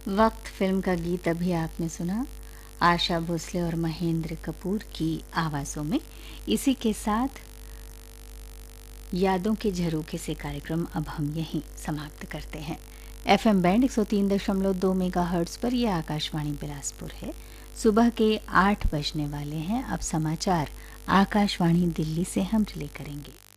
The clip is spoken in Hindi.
वक्त फिल्म का गीत अभी आपने सुना, आशा भोसले और महेंद्र कपूर की आवाज़ों में। इसी के साथ यादों के झरोखे से कार्यक्रम अब हम यहीं समाप्त करते हैं। FM बैंड 103.2 मेगाहर्ट्ज़ पर यह आकाशवाणी बिलासपुर है। सुबह के 8 बजने वाले हैं। अब समाचार आकाशवाणी दिल्ली से हम रिले करेंगे।